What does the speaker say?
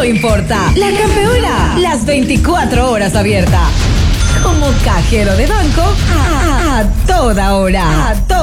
no importa. La Campeona, las 24 horas abierta. Como cajero de banco, a toda hora.